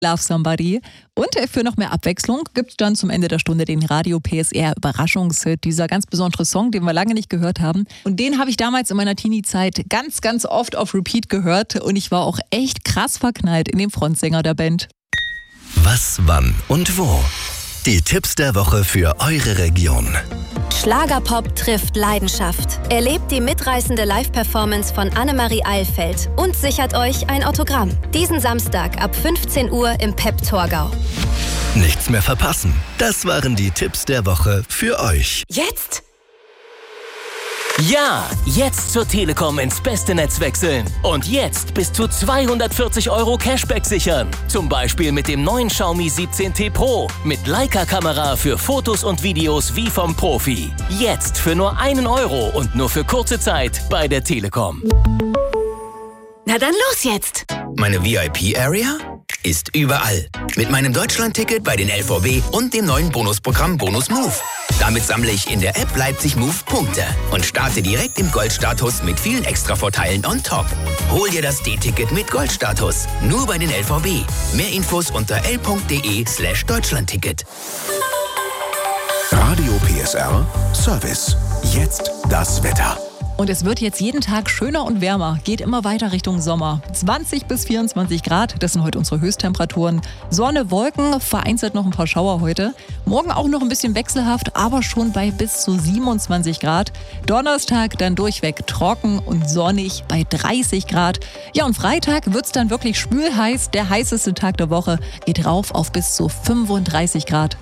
Love Somebody. Und für noch mehr Abwechslung gibt es dann zum Ende der Stunde den Radio PSR Überraschungshit. Dieser ganz besondere Song, den wir lange nicht gehört haben. Und den habe ich damals in meiner Teenie-Zeit ganz, ganz oft auf Repeat gehört. Und ich war auch echt krass verknallt in den Frontsänger der Band. Was, wann und wo? Die Tipps der Woche für eure Region. Schlagerpop trifft Leidenschaft. Erlebt die mitreißende Live-Performance von Annemarie Eilfeld und sichert euch ein Autogramm. Diesen Samstag ab 15 Uhr im Pep Torgau. Nichts mehr verpassen. Das waren die Tipps der Woche für euch. Jetzt? Ja, jetzt zur Telekom ins beste Netz wechseln. Und jetzt bis zu 240 € Cashback sichern. Zum Beispiel mit dem neuen Xiaomi 17T Pro. Mit Leica-Kamera für Fotos und Videos wie vom Profi. Jetzt für nur 1 € und nur für kurze Zeit bei der Telekom. Na dann los jetzt! Meine VIP-Area ist überall. Mit meinem Deutschland-Ticket bei den LVB und dem neuen Bonusprogramm Bonus Move. Damit sammle ich in der App Leipzig Move Punkte und starte direkt im Goldstatus mit vielen Extra-Vorteilen on top. Hol dir das D-Ticket mit Goldstatus. Nur bei den LVB. Mehr Infos unter l.de/Deutschlandticket. Radio PSR Service. Jetzt das Wetter. Und es wird jetzt jeden Tag schöner und wärmer. Geht immer weiter Richtung Sommer. 20 bis 24 Grad, das sind heute unsere Höchsttemperaturen. Sonne, Wolken, vereinzelt noch ein paar Schauer heute. Morgen auch noch ein bisschen wechselhaft, aber schon bei bis zu 27 Grad. Donnerstag dann durchweg trocken und sonnig bei 30 Grad. Ja, und Freitag wird es dann wirklich schwülheiß. Der heißeste Tag der Woche geht rauf auf bis zu 35 Grad.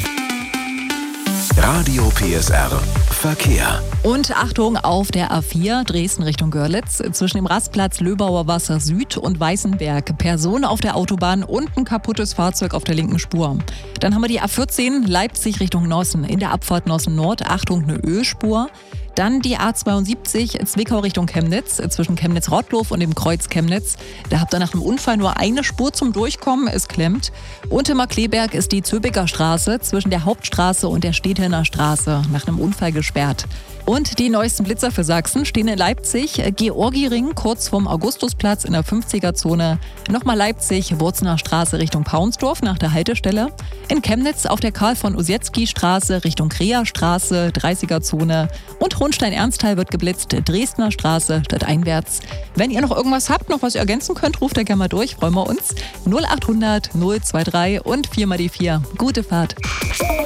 Radio PSR Verkehr. Und Achtung auf der A4 Dresden Richtung Görlitz zwischen dem Rastplatz Löbauer Wasser Süd und Weißenberg. Person auf der Autobahn und ein kaputtes Fahrzeug auf der linken Spur. Dann haben wir die A14 Leipzig Richtung Nossen. In der Abfahrt Nossen Nord, Achtung, eine Ölspur. Dann die A72 Zwickau Richtung Chemnitz, zwischen Chemnitz-Rottlof und dem Kreuz Chemnitz. Da habt ihr nach dem Unfall nur eine Spur zum Durchkommen, es klemmt. Und in Markleberg ist die Zöbiger Straße zwischen der Hauptstraße und der Stettener Straße nach einem Unfall gesperrt. Und die neuesten Blitzer für Sachsen stehen in Leipzig, Georgi-Ring kurz vorm Augustusplatz in der 50er-Zone. Nochmal Leipzig, Wurzener Straße Richtung Paunsdorf nach der Haltestelle. In Chemnitz auf der Karl-von-Ossietzky-Straße Richtung Krea-Straße, 30er-Zone. Und Hohenstein-Ernsthal wird geblitzt, Dresdner Straße stadteinwärts. Wenn ihr noch irgendwas habt, noch was ergänzen könnt, ruft ihr gerne mal durch, freuen wir uns. 0800 023 und 4 mal die 4. Gute Fahrt.